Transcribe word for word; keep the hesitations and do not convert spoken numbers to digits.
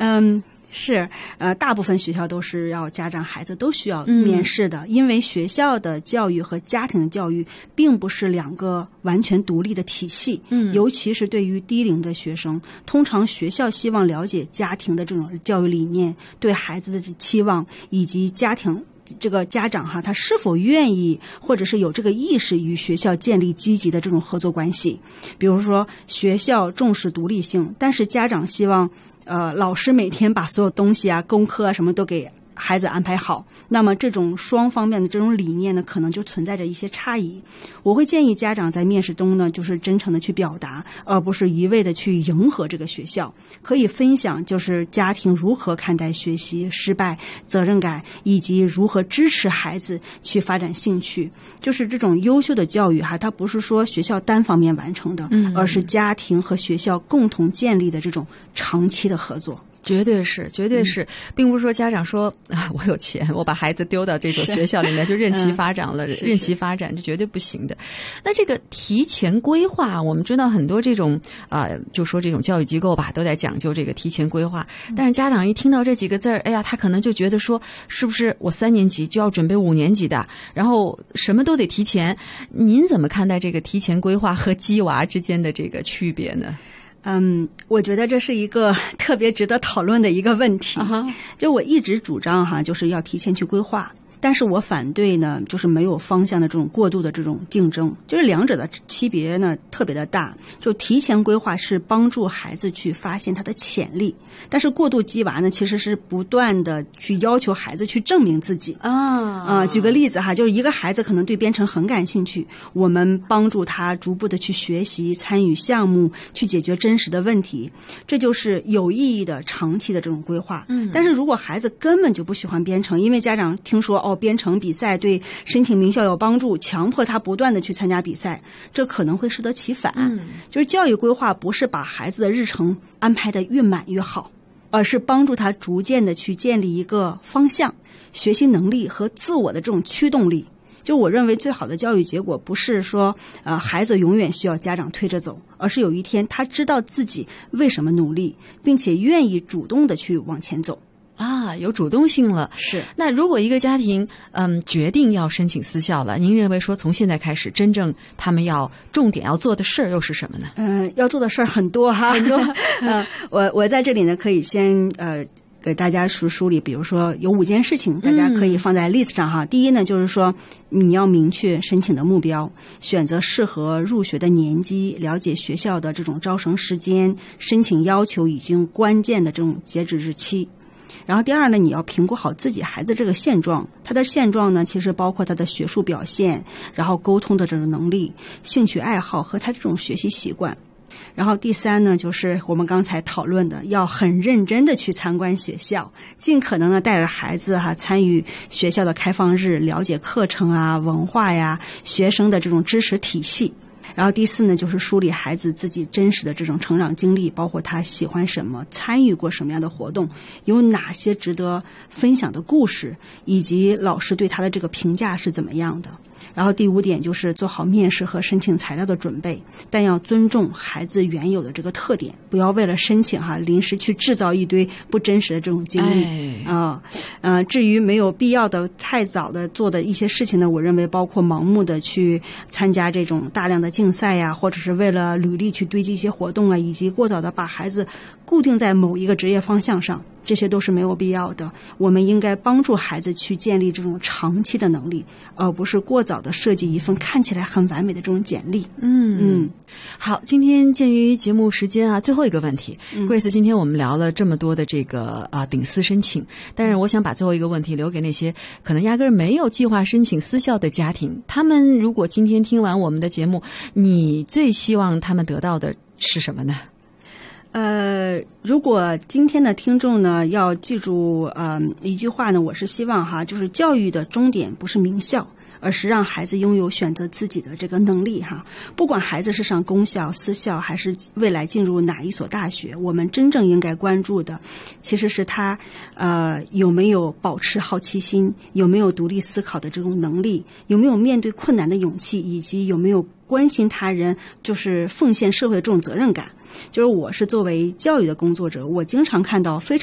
嗯。是，呃，大部分学校都是要家长孩子都需要面试的，嗯、因为学校的教育和家庭的教育并不是两个完全独立的体系。嗯，尤其是对于低龄的学生，通常学校希望了解家庭的这种教育理念，对孩子的期望，以及家庭这个家长哈他是否愿意或者是有这个意识与学校建立积极的这种合作关系。比如说，学校重视独立性，但是家长希望。呃，老师每天把所有东西啊、功课啊什么都给孩子安排好，那么这种双方面的这种理念呢，可能就存在着一些差异。我会建议家长在面试中呢，就是真诚的去表达，而不是一味的去迎合这个学校。可以分享就是家庭如何看待学习、失败、责任感，以及如何支持孩子去发展兴趣。就是这种优秀的教育哈，它不是说学校单方面完成的，嗯，而是家庭和学校共同建立的这种长期的合作。 绝对是，绝对是，嗯、并不是说家长说啊，我有钱，我把孩子丢到这所学校里面就任其发展了，嗯、任其发展，这绝对不行的。那这个提前规划，我们知道很多这种啊、呃，就说这种教育机构吧，都在讲究这个提前规划。但是家长一听到这几个字儿，哎呀，他可能就觉得说，是不是我三年级就要准备五年级的，然后什么都得提前？您怎么看待这个提前规划和鸡娃之间的这个区别呢？ 嗯，我觉得这是一个特别值得讨论的一个问题。Uh-huh. 就我一直主张哈，就是要提前去规划。但是我反对呢，就是没有方向的这种过度的这种竞争，就是两者的区别呢特别的大。就提前规划是帮助孩子去发现他的潜力，但是过度鸡娃呢，其实是不断的去要求孩子去证明自己啊啊、呃。举个例子哈，就是一个孩子可能对编程很感兴趣，我们帮助他逐步的去学习、参与项目，去解决真实的问题，这就是有意义的长期的这种规划。嗯，但是如果孩子根本就不喜欢编程，因为家长听说哦。编程比赛对申请名校有帮助，强迫他不断的去参加比赛，这可能会适得其反。嗯，就是教育规划不是把孩子的日程安排的越满越好，而是帮助他逐渐的去建立一个方向、学习能力和自我的这种驱动力。就我认为最好的教育结果不是说呃孩子永远需要家长推着走，而是有一天他知道自己为什么努力，并且愿意主动的去往前走。 啊，有主动性了。 是。那如果一个家庭嗯决定要申请私校了，您认为说从现在开始真正他们要重点要做的事儿又是什么呢？ 嗯、呃，要做的事儿很多哈，很多。呃，我我在这里呢可以先呃给大家梳梳理，比如说有五件事情，大家可以放在 list 上哈。嗯、第一呢，就是说你要明确申请的目标，选择适合入学的年级，了解学校的这种招生时间、申请要求以及关键的这种截止日期。然后第二呢，你要评估好自己孩子这个现状，他的现状呢，其实包括他的学术表现，然后沟通的这种能力、兴趣爱好和他这种学习习惯。然后第三呢，就是我们刚才讨论的，要很认真的去参观学校，尽可能的带着孩子哈、啊、参与学校的开放日，了解课程啊、文化呀、学生的这种知识体系。然后第四呢，就是梳理孩子自己真实的这种成长经历，包括他喜欢什么，参与过什么样的活动，有哪些值得分享的故事，以及老师对他的这个评价是怎么样的。然后第五点就是做好面试和申请材料的准备，但要尊重孩子原有的这个特点，不要为了申请哈临时去制造一堆不真实的这种经历啊。哎、呃，至于没有必要的太早的做的一些事情呢，我认为包括盲目的去参加这种大量的竞赛呀，或者是为了履历去堆积一些活动啊，以及过早的把孩子固定在某一个职业方向上，这些都是没有必要的。我们应该帮助孩子去建立这种长期的能力，而不是过早的设计一份看起来很完美的这种简历。 嗯嗯，好，今天鉴于节目时间啊，最后一个问题、嗯、Grace， 今天我们聊了这么多的这个啊顶私申请，但是我想把最后一个问题留给那些可能压根儿没有计划申请私校的家庭，他们如果今天听完我们的节目，你最希望他们得到的是什么呢？ 呃，如果今天的听众呢要记住呃一句话呢，我是希望哈，就是教育的终点不是名校，而是让孩子拥有选择自己的这个能力哈。不管孩子是上公校、私校，还是未来进入哪一所大学，我们真正应该关注的，其实是他呃有没有保持好奇心，有没有独立思考的这种能力，有没有面对困难的勇气，以及有没有关心他人，就是奉献社会的这种责任感。就是我是作为教育的工作者，我经常看到非常